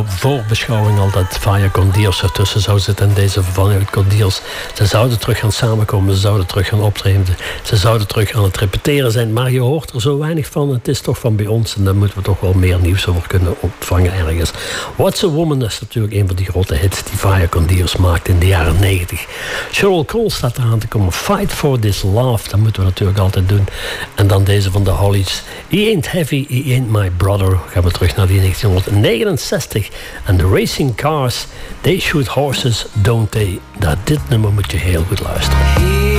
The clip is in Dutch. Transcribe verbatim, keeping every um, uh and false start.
voorbeschouwing al dat Vaya con Dios ertussen zou zitten en deze vervanging con Dios. Ze zouden terug gaan samenkomen, ze zouden terug gaan optreden, ze zouden terug aan het repeteren zijn, maar je hoort er zo weinig van. Het is toch van bij ons en daar moeten we toch wel meer nieuws over kunnen ontvangen ergens. What's a Woman is natuurlijk een van die grote hits die Vaya con Dios maakte in de jaren negentig. Sheryl Cole staat eraan te komen. Fight for this love, dat moeten we natuurlijk altijd doen. En dan deze van de Hollies. He ain't heavy, he ain't my brother. Gaan we terug naar die negentienhonderdnegenenzestig. En de Racing Cars, they shoot horses, don't they? Naar dit nummer moet je heel goed luisteren.